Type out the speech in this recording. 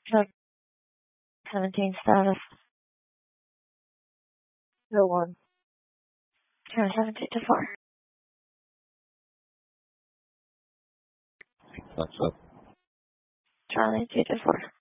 Sub 17 status. No 1. Turn 17 to 4. That's up. Charlie 2 to 4.